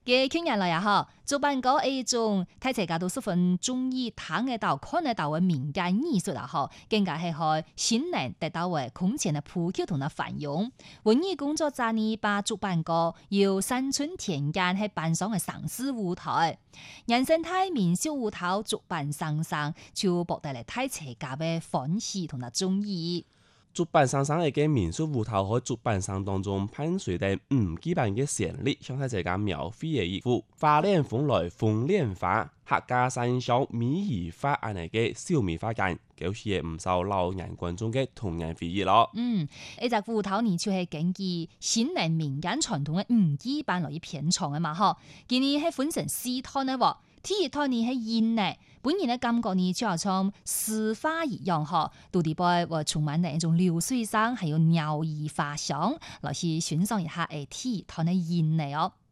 嘅今日來也好，主辦嗰一種睇大家都十分中意睇得到、看得到嘅民間藝術也好，更加係可新人得到嘅空前嘅普及同埋繁榮。文藝工作者呢，把主辦個要山村田間係辦上嘅城市舞台，人生態民俗舞台主辦上就博得嚟睇大家嘅歡喜同埋中意。 主辦上一個民俗舞台喺主辦上當中伴隨住基本嘅旋律，向大家描繪嘅一幅花蓮鳳來鳳蓮花，客家山上米兒花安尼嘅小米花間，就是唔少老人觀眾嘅童年回憶咯。 一隻舞台呢就係根據新人民間傳統嘅基本來編創嘅嘛，嗬，今年係分成4攤嘅喎。第一套呢係演呢，本人嘅感覺呢就好像詩花一樣嗬，到底會充滿呢一種流水聲，還有鳥語花香，來去欣賞一下第一套嘅演呢哦。